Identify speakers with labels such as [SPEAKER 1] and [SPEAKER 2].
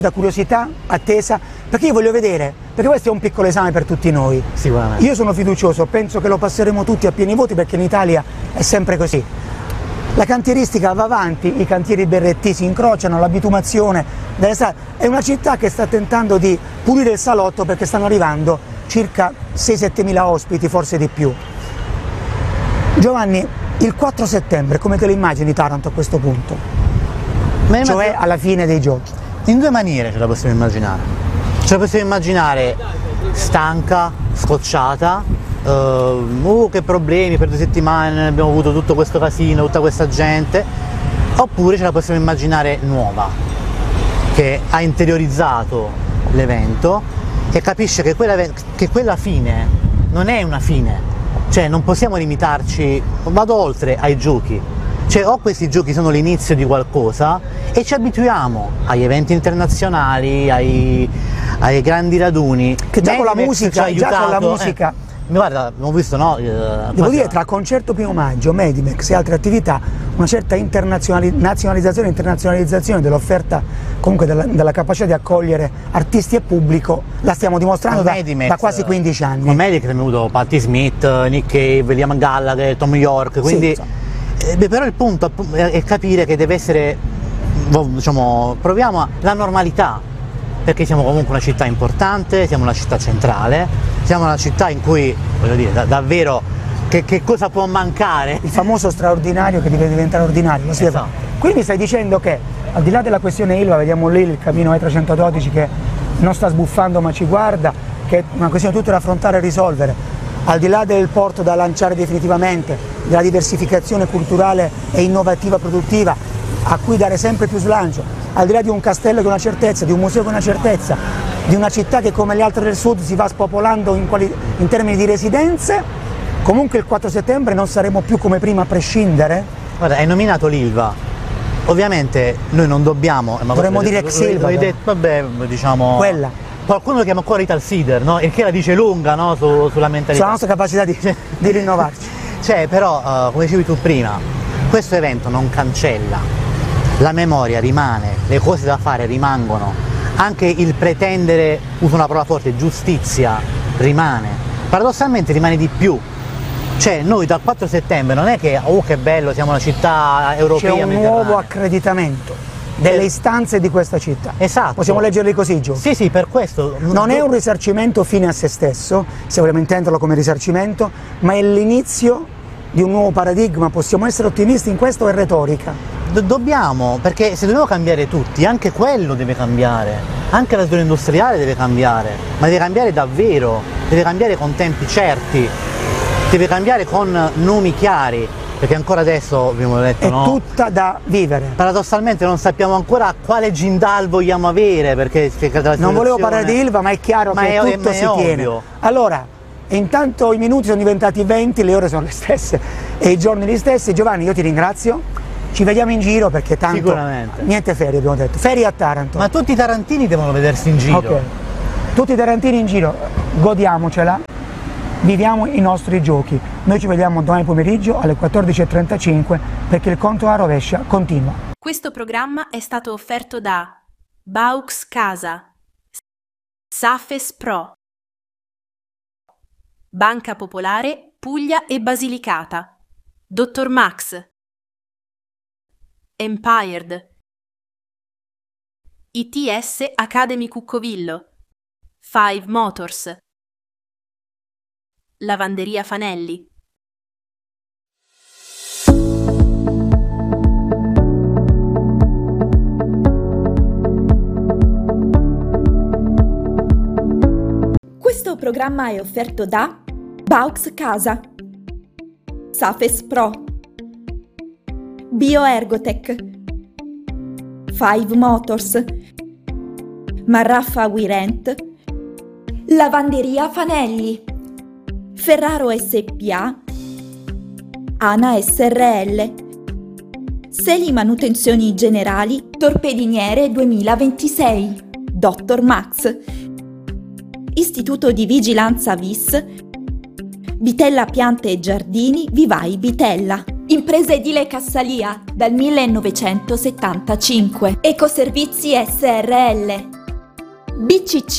[SPEAKER 1] da curiosità, attesa, perché io voglio vedere, perché questo è un piccolo esame per tutti noi.
[SPEAKER 2] Sicuramente.
[SPEAKER 1] Io sono fiducioso, penso che lo passeremo tutti a pieni voti perché in Italia è sempre così. La cantieristica va avanti, i cantieri berretti si incrociano, la bitumazione delle strade. È una città che sta tentando di pulire il salotto perché stanno arrivando circa 6-7 mila ospiti, forse di più. Giovanni, il 4 settembre, come te lo immagini Taranto a questo punto? Cioè alla fine dei giochi?
[SPEAKER 2] In due maniere ce la possiamo immaginare. Ce la possiamo immaginare stanca, scocciata, che problemi, per 2 settimane abbiamo avuto tutto questo casino, tutta questa gente, oppure ce la possiamo immaginare nuova, che ha interiorizzato l'evento e capisce che quella fine non è una fine, cioè non possiamo limitarci, vado oltre ai giochi, cioè o questi giochi sono l'inizio di qualcosa e ci abituiamo agli eventi internazionali, ai grandi raduni,
[SPEAKER 1] che già con la musica,
[SPEAKER 2] guarda, abbiamo visto, no?
[SPEAKER 1] Devo dire, tra concerto primo maggio, Medimex e altre attività, una certa nazionalizzazione e internazionalizzazione dell'offerta, comunque della capacità di accogliere artisti e pubblico, la stiamo dimostrando da quasi 15 anni.
[SPEAKER 2] Con Medimex è venuto Patti Smith, Nick Cave, Liam Gallagher, Tom York, quindi però il punto è capire che deve essere, diciamo, proviamo la normalità, perché siamo comunque una città importante, siamo una città centrale, siamo una città in cui, voglio dire, davvero, che cosa può mancare?
[SPEAKER 1] Il famoso straordinario che deve diventare ordinario.
[SPEAKER 2] Esatto.
[SPEAKER 1] Quindi mi stai dicendo che, al di là della questione Ilva, vediamo lì il cammino E312 che non sta sbuffando ma ci guarda, che è una questione tutta da affrontare e risolvere, al di là del porto da lanciare definitivamente, della diversificazione culturale e innovativa produttiva, a cui dare sempre più slancio, al di là di un castello che è una certezza, di un museo che è una certezza, di una città che come le altre del sud si va spopolando in termini di residenze, comunque il 4 settembre non saremo più come prima a prescindere.
[SPEAKER 2] Guarda, hai nominato l'Ilva, ovviamente noi non dobbiamo...
[SPEAKER 1] Dovremmo dire ex Ilva.
[SPEAKER 2] Vabbè, diciamo...
[SPEAKER 1] Quella.
[SPEAKER 2] Qualcuno lo chiama ancora Ital Cider, no? Il che la dice lunga, no? Sulla mentalità.
[SPEAKER 1] Sulla nostra capacità di rinnovarci.
[SPEAKER 2] Cioè, però, come dicevi tu prima, questo evento non cancella. La memoria rimane, le cose da fare rimangono, anche il pretendere, uso una parola forte, giustizia, rimane. Paradossalmente rimane di più. Cioè noi dal 4 settembre non è che, oh che bello, siamo una città europea.
[SPEAKER 1] C'è un nuovo accreditamento delle istanze di questa città.
[SPEAKER 2] Esatto.
[SPEAKER 1] Possiamo leggerli così, Gio?
[SPEAKER 2] Sì, sì, per questo.
[SPEAKER 1] Non è un risarcimento fine a se stesso, se vogliamo intenderlo come risarcimento, ma è l'inizio di un nuovo paradigma. Possiamo essere ottimisti in questo, è retorica.
[SPEAKER 2] Dobbiamo, perché se dobbiamo cambiare tutti, anche quello deve cambiare, anche la zona industriale deve cambiare, ma deve cambiare davvero, deve cambiare con tempi certi, deve cambiare con nomi chiari, perché ancora adesso abbiamo detto,
[SPEAKER 1] è tutta da vivere.
[SPEAKER 2] Paradossalmente non sappiamo ancora quale Jindal vogliamo avere, perché
[SPEAKER 1] non volevo parlare di Ilva, ma è chiaro che tutto si tiene. Allora, intanto i minuti sono diventati 20, le ore sono le stesse e i giorni gli stessi. Giovanni, io ti ringrazio. Ci vediamo in giro perché tanto
[SPEAKER 2] sicuramente.
[SPEAKER 1] Niente ferie, abbiamo detto. Ferie a Taranto.
[SPEAKER 2] Ma tutti i tarantini devono vedersi in giro.
[SPEAKER 1] Ok. Tutti i tarantini in giro, godiamocela, viviamo i nostri giochi. Noi ci vediamo domani pomeriggio alle 14:35 perché il conto alla rovescia continua.
[SPEAKER 3] Questo programma è stato offerto da Baux Casa, Safes Pro, Banca Popolare Puglia e Basilicata, Dottor Max, Empired, ITS Academy Cuccovillo, Five Motors, Lavanderia Fanelli.
[SPEAKER 4] Questo programma è offerto da Baux Casa, Safes Pro, Bioergotech, Five Motors, Marraffa Wirent, Lavanderia Fanelli, Ferraro SPA, Ana SRL, Seli Manutenzioni Generali Torpediniere 2026, Dottor Max, Istituto di Vigilanza VIS, Vitella Piante e Giardini Vivai Vitella, Impresa edile Cassalia dal 1975. Ecoservizi SRL. BCC